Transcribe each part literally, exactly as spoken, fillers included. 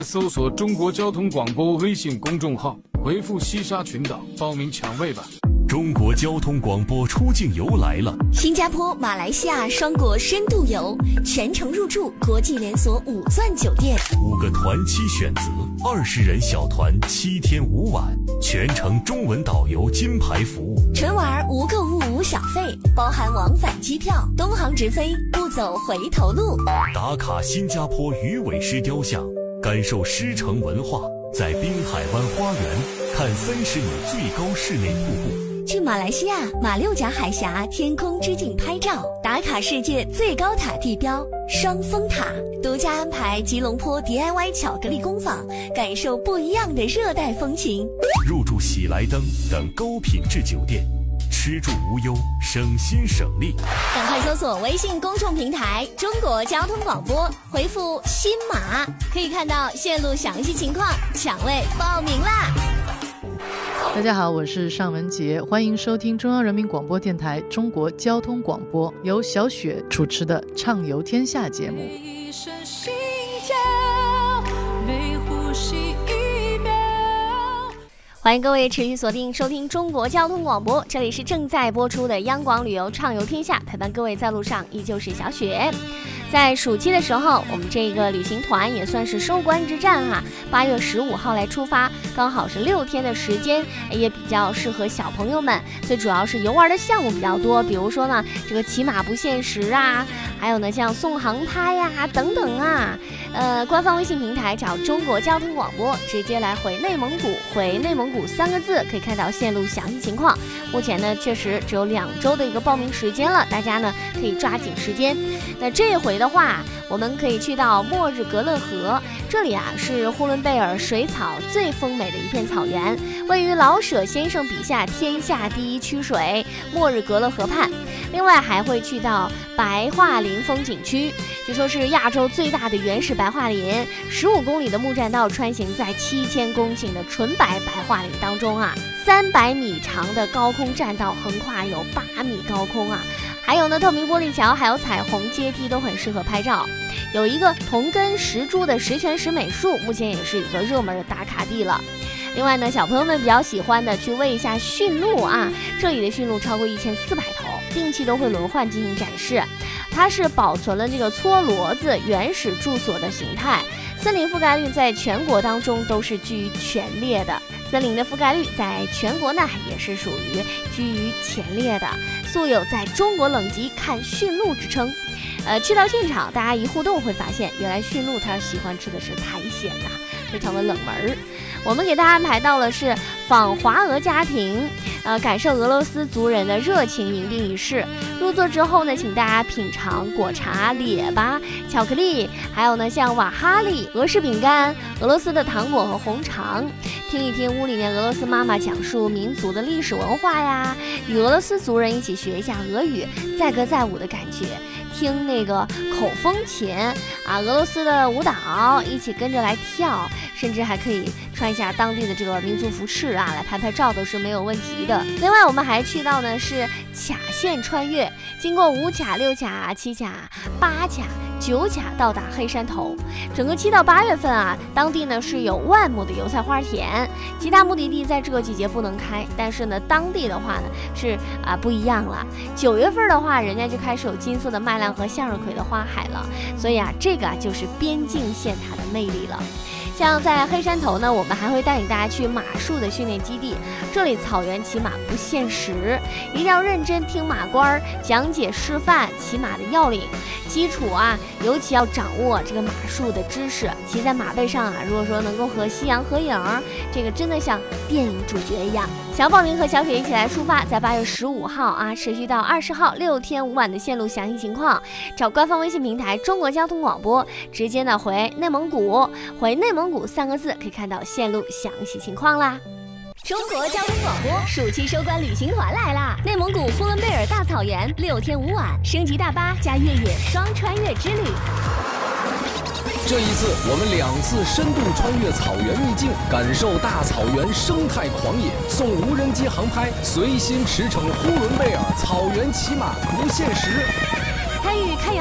搜索中国交通广播微信公众号，回复西沙群岛报名抢位吧。 中国交通广播出境游来了， 新加坡、马来西亚双国深度游，全程入住国际连锁五钻酒店， 五个团期选择，二十人小团，七天五晚，全程中文导游金牌服务。 纯玩无购物无小费，包含往返机票，东航直飞，不走回头路。 打卡新加坡鱼尾狮雕像，感受狮城文化，在滨海湾花园看三十米最高室内瀑布。 去马来西亚马六甲海峡天空之镜拍照，打卡世界最高塔地标双峰塔，独家安排吉隆坡 D I Y 巧克力工坊，感受不一样的热带风情。 入住喜来登等高品质酒店，吃住无忧，省心省力。 赶快搜索微信公众平台中国交通广播，回复新马，可以看到线路详细情况，抢位报名啦。 大家好，我是尚文杰，欢迎收听中央人民广播电台中国交通广播，由小雪主持的《畅游天下》节目。 一声心跳，每呼吸一秒。 欢迎各位持续锁定收听中国交通广播，这里是正在播出的央广旅游畅游天下，陪伴各位在路上依旧是小雪。在暑期的时候，我们这个旅行团也算是收官之战哈、啊，八月十五号来出发，刚好是六天的时间，也比较适合小朋友们。最主要是游玩的项目比较多，比如说呢，这个骑马不限时啊，还有呢像送航拍呀、啊、等等啊。呃，官方微信平台找中国交通广播，直接来回内蒙古，回内蒙古三个字，可以看到线路详细情况。目前呢，确实只有两周的一个报名时间了，大家呢可以抓紧时间。那这回的话，我们可以去到末日格勒河，这里啊是呼伦贝尔水草最丰美的一片草原，位于老舍先生笔下天下第一曲水末日格勒河畔。另外还会去到白桦林风景区，据说是亚洲最大的原始白桦林，十五公里的木栈道穿行在七千公顷的纯白白桦林当中啊，三百米长的高空栈道横跨有八米高空啊，还有呢透明玻璃桥，还有彩虹阶梯，都很适合拍照。有一个铜根石柱的十全十美树，目前也是一个热门的打卡地了。另外呢，小朋友们比较喜欢的去喂一下驯鹿啊，这里的驯鹿超过一千四百头，定期都会轮换进行展示。它是保存了这个搓骡子原始住所的形态，森林覆盖率在全国当中都是居于前列的，森林的覆盖率在全国呢也是属于居于前列的，素有在中国冷极看驯鹿之称。呃，去到现场，大家一互动会发现，原来驯鹿它喜欢吃的是苔藓呐、啊，非常的冷门。我们给大家安排到了是访华俄家庭，呃，感受俄罗斯族人的热情迎宾仪式。入座之后呢，请大家品尝果茶、列巴、巧克力，还有呢像瓦哈里、俄式饼干、俄罗斯的糖果和红肠，听一听屋里面俄罗斯妈妈讲述民族的历史文化呀，与俄罗斯族人一起学一下俄语，载歌载舞的感觉。听那个口风琴啊，俄罗斯的舞蹈，一起跟着来跳，甚至还可以穿一下当地的这个民族服饰啊，来拍拍照都是没有问题的。另外我们还去到呢是卡线穿越，经过五卡、六卡、七卡、八卡、九卡到达黑山头。整个七到八月份啊，当地呢是有万亩的油菜花田，其他目的地在这个季节不能开，但是呢当地的话呢是啊不一样了。九月份的话，人家就开始有金色的麦浪和向日葵的花海了，所以啊这个啊就是边境线它的魅力了。像在黑山头呢，我们还会带领大家去马术的训练基地，这里草原骑马不限时，一定要认真听马官讲解示范骑马的要领基础啊，尤其要掌握这个马术的知识。骑在马背上啊，如果说能够和夕阳合影，这个真的像电影主角一样。想报名和小雪一起来出发，在八月十五号啊，持续到二十号，六天五晚的线路详细情况，找官方微信平台中国交通广播，直接呢回内蒙古，回内蒙古三个字，可以看到线路详细情况啦。中国交通广播暑期收官旅行团来啦！内蒙古呼伦贝尔大草原六天五晚，升级大巴加越野双穿越之旅。 这一次我们两次深度穿越草原秘境，感受大草原生态狂野，送无人机航拍，随心驰骋呼伦贝尔草原骑马不限时。 参与开阳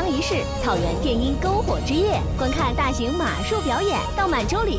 仪式草原电音篝火之夜，观看大型马术表演，到满洲里